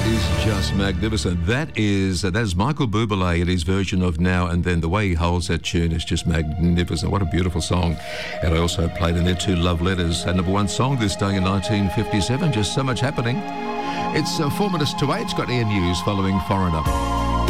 is just magnificent. That is Michael Bublé in his version of Now and Then. The way he holds that tune is just magnificent. What a beautiful song. And I also played in there Two Love Letters, a number one song this day in 1957. Just so much happening. It's 4 minutes to 8. It's got Air News following Foreigner.